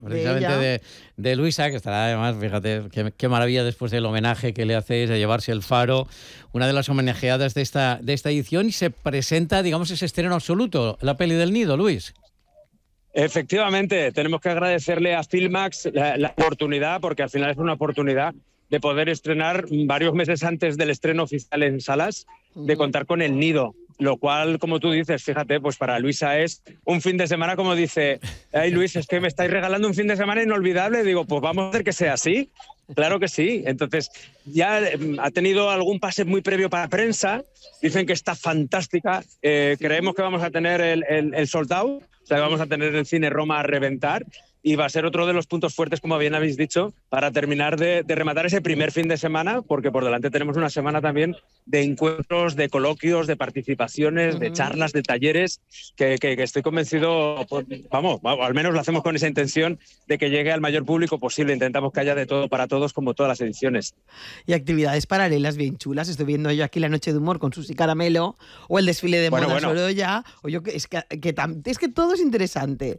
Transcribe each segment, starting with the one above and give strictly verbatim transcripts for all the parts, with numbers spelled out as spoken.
precisamente de, de, de Luisa, que estará además, fíjate, qué, qué maravilla después del homenaje que le hacéis a llevarse el Faro, una de las homenajeadas de esta, de esta edición, y se presenta, digamos, ese estreno absoluto, la peli del Nido, Luis. Efectivamente, tenemos que agradecerle a Filmax la, la oportunidad, porque al final es una oportunidad de poder estrenar varios meses antes del estreno oficial en salas, de contar con El Nido, lo cual, como tú dices, fíjate, pues para Luisa es un fin de semana, como dice, ay Luis, es que me estáis regalando un fin de semana inolvidable. Digo, pues vamos a hacer que sea así. Claro que sí. Entonces, ya ha tenido algún pase muy previo para prensa, dicen que está fantástica, eh, creemos que vamos a tener el, el, el sold out, o sea, que vamos a tener el Cine Roma a reventar, y va a ser otro de los puntos fuertes, como bien habéis dicho, para terminar de, de rematar ese primer fin de semana, porque por delante tenemos una semana también de encuentros, de coloquios, de participaciones, uh-huh. de charlas, de talleres, que, que, que estoy convencido, pues, vamos, vamos, al menos lo hacemos con esa intención de que llegue al mayor público posible. Intentamos que haya de todo para todos, como todas las ediciones. Y actividades paralelas bien chulas. Estoy viendo yo aquí la Noche de Humor con Susi Caramelo, o el desfile de bueno, moda bueno. Sorolla, o yo que es que, que, es que todo es interesante.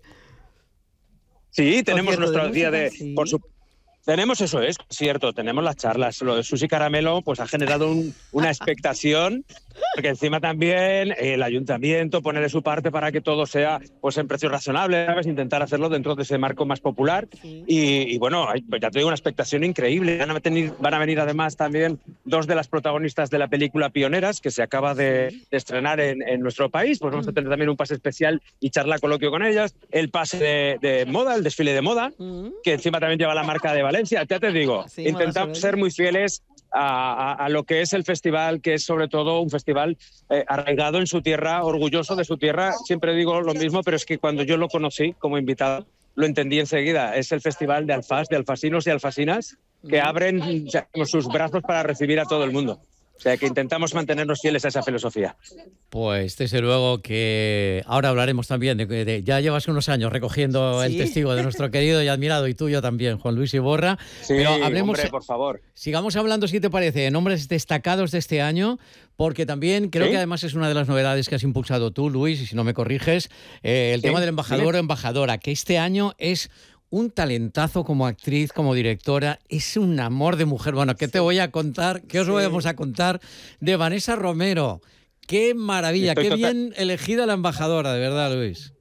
Sí, tenemos nuestro de día música, de... Sí. Por su, tenemos, eso es cierto, tenemos las charlas. Lo de Susi Caramelo pues ha generado un, una expectación, porque encima también el ayuntamiento pone de su parte para que todo sea pues en precios razonables, ¿sabes? Intentar hacerlo dentro de ese marco más popular. Sí. Y, y bueno, ya te digo, una expectación increíble. Van a, venir, van a venir además también dos de las protagonistas de la película Pioneras, que se acaba de, de estrenar en, en nuestro país. Pues vamos a tener también un pase especial y charla coloquio con ellas. El pase de, de moda, el desfile de moda, que encima también lleva la marca de Valencia. Ya te digo, sí, intentamos ser muy fieles a, a, a lo que es el festival, que es sobre todo un festival eh, arraigado en su tierra, orgulloso de su tierra. Siempre digo lo mismo, pero es que cuando yo lo conocí como invitado, lo entendí enseguida. Es el festival de alfás, de alfasinos y alfasinas, que abren, o sea, sus brazos para recibir a todo el mundo. O sea, que intentamos mantenernos fieles a esa filosofía. Pues desde luego que ahora hablaremos también de que ya llevas unos años recogiendo ¿Sí? el testigo de nuestro querido y admirado, y tuyo también, Juan Luis Iborra. Sí, pero hablemos, hombre, por favor. Sigamos hablando, si te parece, de nombres destacados de este año, porque también creo ¿Sí? que además es una de las novedades que has impulsado tú, Luis, y si no me corriges, eh, el ¿Sí? tema del embajador ¿Sí? o embajadora, que este año es un talentazo como actriz, como directora, es un amor de mujer. Bueno, ¿qué te voy a contar? ¿Qué os sí. vamos a contar de Vanessa Romero? ¡Qué maravilla! Estoy ¡Qué total... bien elegida la embajadora, de verdad, Luis!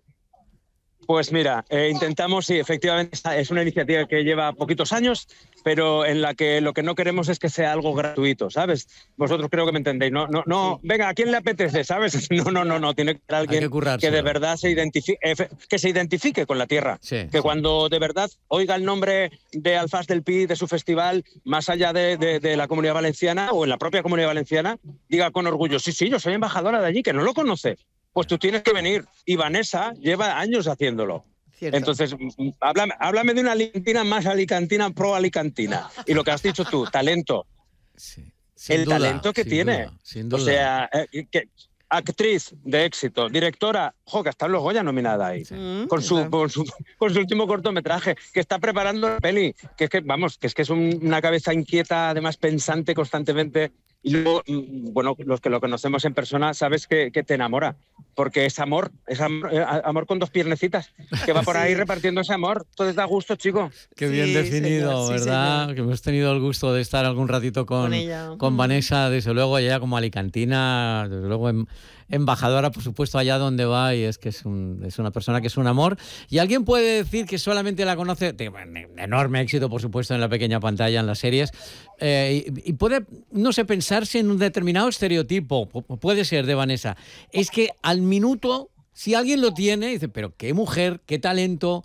Pues mira, eh, intentamos, sí, efectivamente, es una iniciativa que lleva poquitos años, pero en la que lo que no queremos es que sea algo gratuito, ¿sabes? Vosotros creo que me entendéis. No, no, no. Sí. Venga, ¿a quién le apetece, sabes? No, no, no, no. Tiene que ser alguien que, que de verdad se identifique, eh, que se identifique con la tierra. Sí, que sí. cuando de verdad oiga el nombre de Alfás del Pi, de su festival, más allá de, de, de la Comunidad Valenciana o en la propia Comunidad Valenciana, diga con orgullo, sí, sí, yo soy embajadora de allí, que no lo conoce. Pues tú tienes que venir. Y Vanessa lleva años haciéndolo. Cierto. Entonces, háblame, háblame de una alicantina más alicantina, pro alicantina. Y lo que has dicho tú, talento. Sí, el duda, talento que tiene. Duda, sin duda. O sea, eh, que, actriz de éxito, directora, jo, que está en los Goya nominada ahí, sí. con, su, con, su, con su último cortometraje, que está preparando la peli, que es que, vamos, que es que es un, una cabeza inquieta, además pensante constantemente. Y luego, bueno, los que lo conocemos en persona, sabes que, que te enamora, porque es amor, es amor, amor con dos piernecitas, que va por ahí sí. repartiendo ese amor. Entonces da gusto, chico. Qué bien sí, definido, señor, ¿verdad? Sí, que hemos tenido el gusto de estar algún ratito con, con, con Vanessa, desde luego, ella como alicantina, desde luego en, embajadora, por supuesto, allá donde va, y es que es, un, es una persona que es un amor. Y alguien puede decir que solamente la conoce, de enorme éxito, por supuesto, en la pequeña pantalla, en las series, eh, y, y puede, no sé, pensarse en un determinado estereotipo, puede ser de Vanessa. Es que al minuto, si alguien lo tiene, dice, pero qué mujer, qué talento,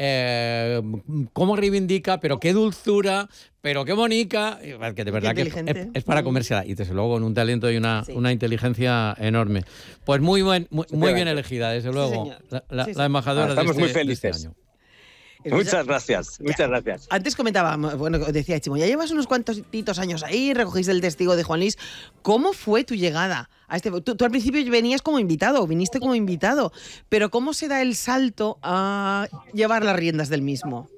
eh, cómo reivindica, pero qué dulzura, pero qué bonita, que de verdad que es, es para comérsela, y desde luego con un talento y una, sí. una inteligencia enorme. Pues muy buen, muy, muy bien elegida, desde luego, sí, la, la, sí, la embajadora ah, estamos de, este, muy felices. de este año. Muchas gracias, muchas gracias. Antes comentaba, bueno, decía Chimo, ya llevas unos cuantos años ahí, recogiste el testigo de Juan Luis. ¿Cómo fue tu llegada a este? Tú, tú al principio venías como invitado, viniste como invitado, pero ¿cómo se da el salto a llevar las riendas del mismo?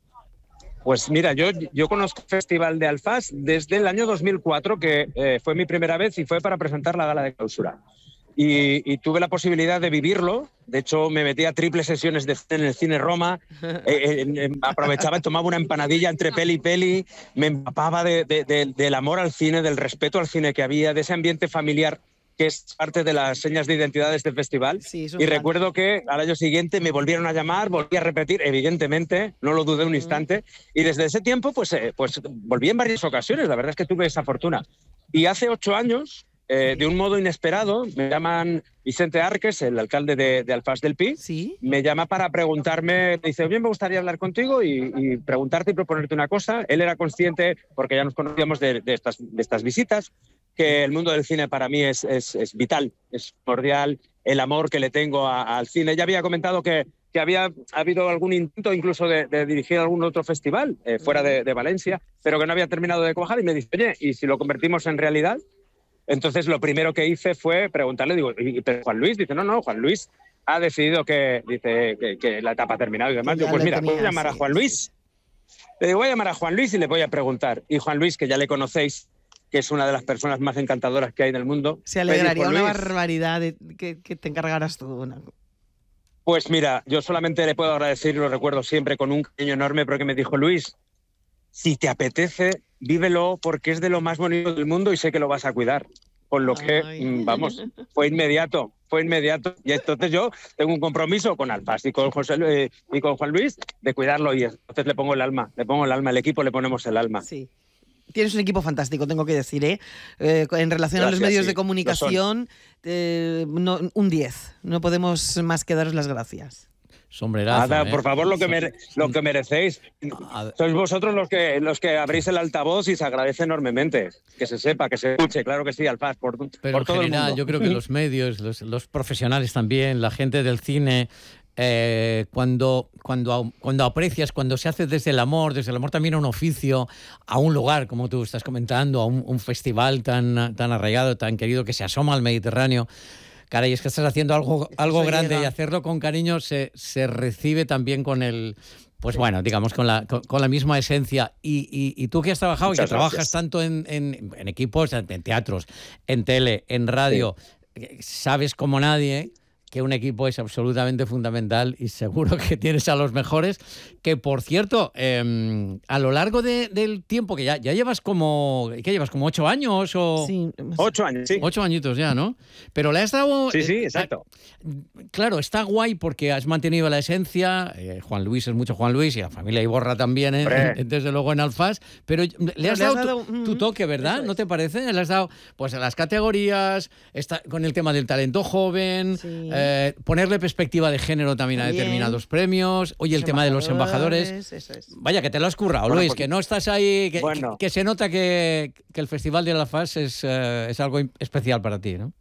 Pues mira, yo, yo conozco el Festival de Alfás desde el año dos mil cuatro, que eh, fue mi primera vez y fue para presentar la gala de clausura. y, y tuve la posibilidad de vivirlo. De hecho, me metí a triples sesiones de cine en el Cine Roma, eh, eh, aprovechaba y tomaba una empanadilla entre peli y peli, me empapaba de, de, de, del amor al cine, del respeto al cine que había, de ese ambiente familiar que es parte de las señas de identidad de este festival. Sí, y fan. Recuerdo que al año siguiente me volvieron a llamar, volví a repetir, evidentemente, no lo dudé un instante, y desde ese tiempo pues, eh, pues volví en varias ocasiones, la verdad es que tuve esa fortuna. Y hace ocho años... Eh, sí. De un modo inesperado, me llaman Vicente Arques, el alcalde de, de Alfás del Pi, ¿sí? Me llama para preguntarme, me dice, bien, me gustaría hablar contigo y, y preguntarte y proponerte una cosa. Él era consciente, porque ya nos conocíamos de, de, estas, de estas visitas, que el mundo del cine para mí es, es, es vital, es primordial, el amor que le tengo a, al cine. Ya había comentado que, que había habido algún intento incluso de, de dirigir algún otro festival eh, fuera de, de Valencia, pero que no había terminado de cuajar, y me dice, oye, ¿y si lo convertimos en realidad? Entonces, lo primero que hice fue preguntarle, digo, ¿y Juan Luis? Dice, no, no, Juan Luis ha decidido que, dice, que, que la etapa ha terminado y demás. Yo, pues mira, voy a llamar a Juan Luis. Le digo, voy a llamar a Juan Luis y le voy a preguntar. Y Juan Luis, que ya le conocéis, que es una de las personas más encantadoras que hay en el mundo. Se alegraría una barbaridad de que, que te encargaras tú. Una... Pues mira, yo solamente le puedo agradecer, y lo recuerdo siempre con un cariño enorme, porque me dijo, Luis, si te apetece, vívelo, porque es de lo más bonito del mundo y sé que lo vas a cuidar. Con lo que, Ay. vamos, fue inmediato, fue inmediato. Y entonces yo tengo un compromiso con Alfás y con, José, eh, y con Juan Luis de cuidarlo, y entonces le pongo el alma, le pongo el alma, el equipo le ponemos el alma. Sí. Tienes un equipo fantástico, tengo que decir, ¿eh? eh en relación Gracias, a los medios sí, de comunicación, eh, no, un diez. No podemos más que daros las gracias. Sombrerazo, Nada, ¿eh? por favor, lo que, mere lo que merecéis. Sois vosotros los que, los que abrís el altavoz y se agradece enormemente. Que se sepa, que se escuche, claro que sí, Alfás, por, Pero por todo en general, el mundo. Yo creo que los medios, los, los profesionales también, la gente del cine, eh, cuando, cuando, cuando aprecias, cuando se hace desde el amor, desde el amor también a un oficio, a un lugar, como tú estás comentando, a un, un festival tan, tan arraigado, tan querido, que se asoma al Mediterráneo. Caray, es que estás haciendo algo, algo grande, y hacerlo con cariño se, se recibe también con el, pues bueno, digamos, con la, con, con la misma esencia. Y, y, y tú que has trabajado Muchas y que gracias. trabajas tanto en, en, en equipos, en teatros, en tele, en radio, sí. sabes como nadie que un equipo es absolutamente fundamental, y seguro que tienes a los mejores, que por cierto, eh, a lo largo de, del tiempo que ya, ya llevas como, ¿qué llevas? ¿Como ocho años? O... Sí, ocho años, sí. Ocho añitos ya, ¿no? Pero le has dado... Sí, sí, exacto. Eh, claro, está guay porque has mantenido la esencia, eh, Juan Luis es mucho Juan Luis, y la familia Iborra también, eh, desde luego en Alfás, pero le has, le has dado, dado tu, tu toque, ¿verdad? ¿No te parece? Le has dado, pues, a las categorías, está, con el tema del talento joven... Sí. Eh, ponerle perspectiva de género también, también a determinados premios. Oye, el los tema de los embajadores. Eso es. Vaya, que te lo has currado, bueno, Luis, porque... que no estás ahí, que, bueno. que, que se nota que, que el Festival de Alfás es, uh, es algo especial para ti, ¿no?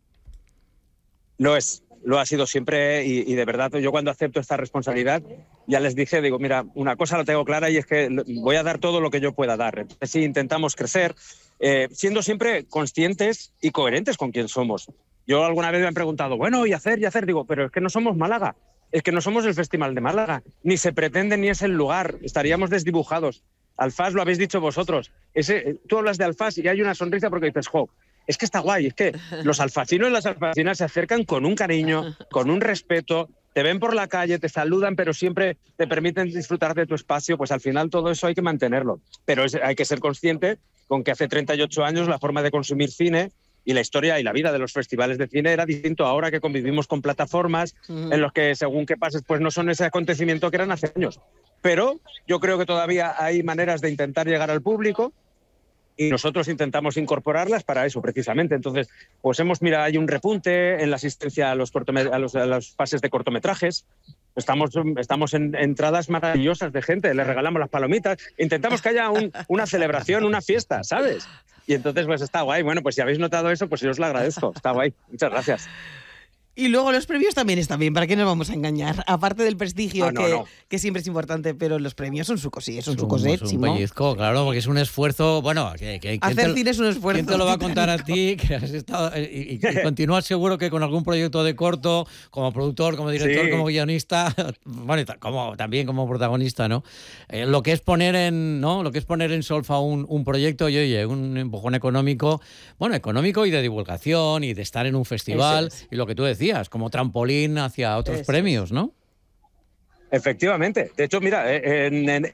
Lo es, lo ha sido siempre, y, y de verdad yo cuando acepto esta responsabilidad, ya les dije, digo, mira, una cosa la tengo clara, y es que voy a dar todo lo que yo pueda dar. Entonces sí, intentamos crecer, eh, siendo siempre conscientes y coherentes con quién somos. Yo alguna vez me han preguntado, bueno, y hacer, y hacer, digo, pero es que no somos Málaga, es que no somos el Festival de Málaga, ni se pretende ni es el lugar, estaríamos desdibujados. Alfás lo habéis dicho vosotros, ese, tú hablas de Alfás y hay una sonrisa porque dices, jo, es que está guay, es que los alfacinos y las alfacinas se acercan con un cariño, con un respeto, te ven por la calle, te saludan, pero siempre te permiten disfrutar de tu espacio. Pues al final todo eso hay que mantenerlo, pero es, hay que ser consciente con que hace treinta y ocho años la forma de consumir cine y la historia y la vida de los festivales de cine era distinto ahora, que convivimos con plataformas mm. en los que según qué pases pues no son ese acontecimiento que eran hace años. Pero yo creo que todavía hay maneras de intentar llegar al público, y nosotros intentamos incorporarlas para eso precisamente. Entonces, pues hemos, mira, hay un repunte en la asistencia a los, a los, a los pases de cortometrajes. Estamos, estamos en entradas maravillosas de gente, les regalamos las palomitas, intentamos que haya un, una celebración, una fiesta, ¿sabes? Y entonces, pues está guay. Bueno, pues si habéis notado eso, pues yo os lo agradezco. Está guay. Muchas gracias. Y luego los premios también están bien, ¿para qué nos vamos a engañar? Aparte del prestigio, Ah, no, que, no. que siempre es importante, pero los premios son su cosilla, son Es su un, coset, es un pellizco, claro, porque es un esfuerzo, bueno, que, que hacer te, cine es un esfuerzo. ¿quién te lo va a contar a ti? Que has estado, y, y, y continúas seguro que con algún proyecto de corto, como productor, como director, Sí. como guionista, bueno, como, también como protagonista, ¿no? Eh, lo que es poner en, ¿no? Lo que es poner en solfa un, un proyecto y, oye, un empujón económico, bueno, económico y de divulgación y de estar en un festival, es. y lo que tú decías, como trampolín hacia otros Eso premios, ¿no? Efectivamente. De hecho, mira, en, en,